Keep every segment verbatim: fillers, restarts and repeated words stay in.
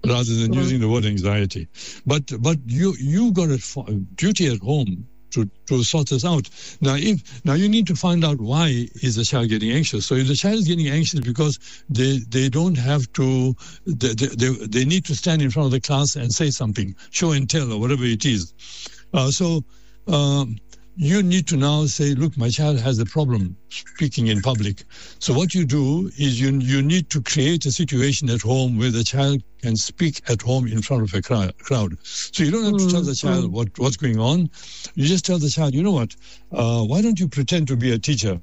rather than mm-hmm. using the word anxiety. But but you you got a duty at home to, to sort this out. Now, if now you need to find out why is the child getting anxious. So if the child is getting anxious because they they don't have to, they, they, they need to stand in front of the class and say something, show and tell or whatever it is. Uh, so um, you need to now say, look, my child has a problem speaking in public. So what you do is you you need to create a situation at home where the child can speak at home in front of a crowd. So you don't have to tell the child what, what's going on. You just tell the child, you know what, uh, why don't you pretend to be a teacher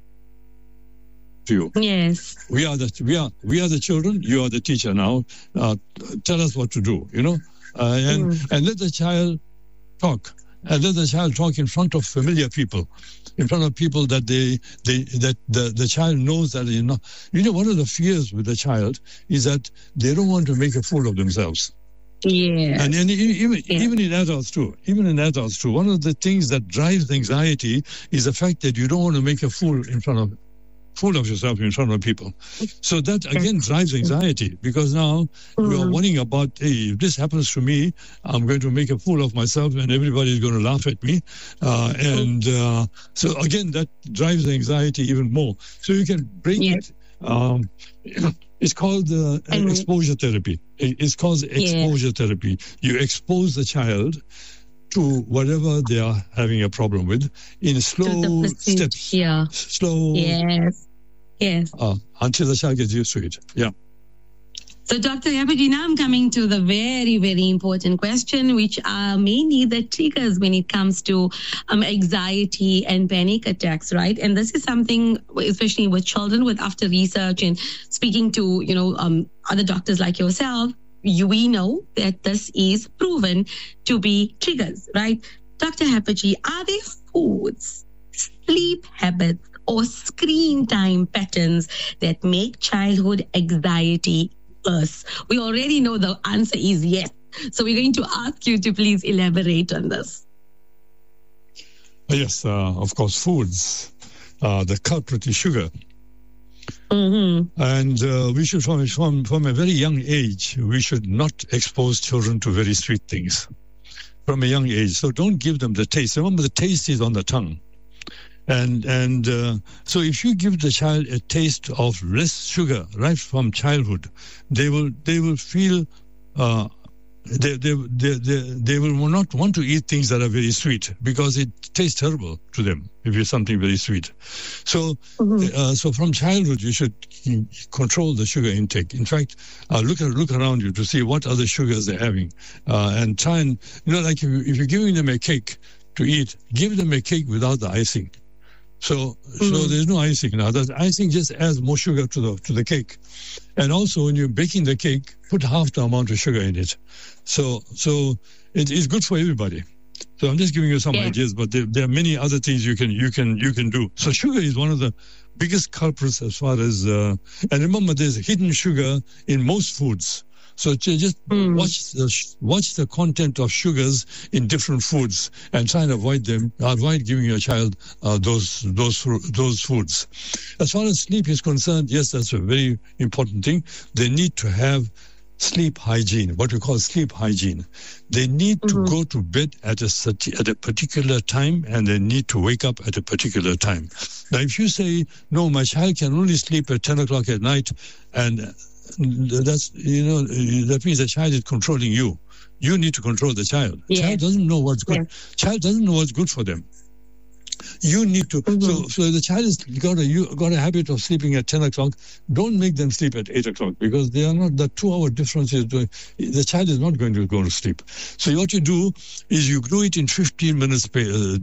to you? Yes. We are the we are we are the children, you are the teacher now. Uh, tell us what to do, you know? Uh, and, mm. and let the child talk. And let the child talk in front of familiar people, in front of people that they, they that the, the child knows that, you know, you know, one of the fears with the child is that they don't want to make a fool of themselves. Yeah. And, and even, yeah. even in adults too, even in adults too, one of the things that drives anxiety is the fact that you don't want to make a fool in front of fool of yourself in front of people. So that again drives anxiety, because now mm-hmm. you are worrying about, hey, if this happens to me, I'm going to make a fool of myself and everybody is going to laugh at me. Uh, and uh, so again, that drives anxiety even more. So you can break yes. it. Um, it's called uh, exposure therapy. It's called exposure yeah. therapy. You expose the child to whatever they are having a problem with in slow steps. Yeah. Slow. Yes. Yes. Uh, until the child gets used to it. Yeah. So, Doctor Habaji, now I'm coming to the very, very important question, which are mainly the triggers when it comes to um, anxiety and panic attacks, right? And this is something, especially with children, with after research and speaking to, you know, um, other doctors like yourself, You, we know that this is proven to be triggers, right? Doctor Habaji, are there foods, sleep habits, or screen time patterns that make childhood anxiety worse? We already know the answer is yes. So we're going to ask you to please elaborate on this. Yes, uh, of course, foods. Uh, the culprit is sugar. Mm-hmm. And uh, we should, from, from, from a very young age, we should not expose children to very sweet things from a young age. So don't give them the taste. Remember, the taste is on the tongue. And and uh, so if you give the child a taste of less sugar right from childhood, they will they will feel uh, they, they they they they will not want to eat things that are very sweet, because it tastes terrible to them if it's something very sweet. So mm-hmm. uh, so from childhood you should control the sugar intake. In fact, uh, look at, look around you to see what other sugars they're having, uh, and try and, you know, like if, you, if you're giving them a cake to eat, give them a cake without the icing. So, mm-hmm. so there's no icing now. That icing just adds more sugar to the to the cake. And also, when you're baking the cake, put half the amount of sugar in it. So, so it is good for everybody. So I'm just giving you some yeah. ideas, but there, there are many other things you can you can you can do. So sugar is one of the biggest culprits as far as. Uh, and remember, there's hidden sugar in most foods. So just mm. watch the watch the content of sugars in different foods and try and avoid them. Avoid giving your child uh, those those those foods. As far as sleep is concerned, yes, that's a very important thing. They need to have sleep hygiene, what we call sleep hygiene. They need mm-hmm. to go to bed at a at a particular time, and they need to wake up at a particular time. Now, if you say, no, my child can only sleep at ten o'clock at night, and that's, you know, that means the child is controlling you. You need to control the child. Yeah. Child doesn't know what's good. Yeah. Child doesn't know what's good for them. You need to. Mm-hmm. So, so the child has got a you got a habit of sleeping at ten o'clock. Don't make them sleep at eight o'clock, because they are not. The two-hour difference is doing. The child is not going to go to sleep. So what you do is you do it in fifteen minutes uh,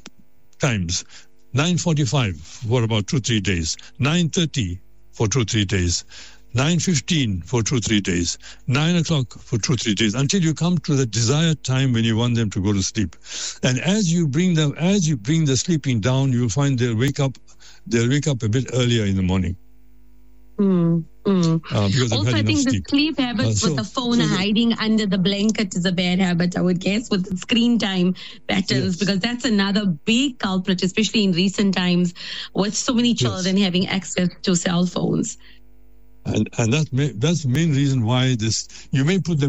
times. nine forty-five for about two three days. nine thirty for two three days. nine fifteen for two, three days, nine o'clock for two, three days, until you come to the desired time when you want them to go to sleep. And as you bring them, as you bring the sleeping down, you'll find they'll wake up, they'll wake up a bit earlier in the morning. Mm, mm. Uh, because also, I think sleep. the sleep habits uh, so, with the phone so hiding the, under the blanket is a bad habit, I would guess, with the screen time patterns, yes. because that's another big culprit, especially in recent times, with so many children yes. having access to cell phones. And and that may, that's the main reason why this, you may put them